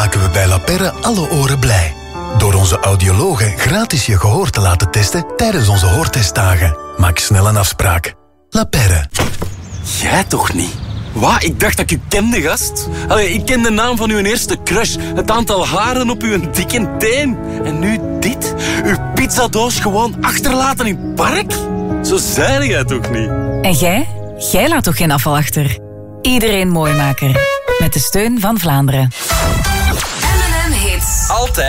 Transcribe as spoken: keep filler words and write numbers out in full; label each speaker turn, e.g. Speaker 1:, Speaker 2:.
Speaker 1: maken we bij La Perre alle oren blij. Door onze audiologen gratis je gehoor te laten testen tijdens onze hoortestdagen. Maak snel een afspraak. La Perre.
Speaker 2: Jij toch niet? Wat? Ik dacht dat ik u kende, gast. Allee, ik ken de naam van uw eerste crush. Het aantal haren op uw dikke teen. En nu dit? Uw pizzadoos gewoon achterlaten in het park? Zo zei jij toch niet?
Speaker 3: En jij? Jij laat toch geen afval achter? Iedereen Mooimaker. Met de steun van Vlaanderen.
Speaker 4: M en M Hits.
Speaker 2: Altijd.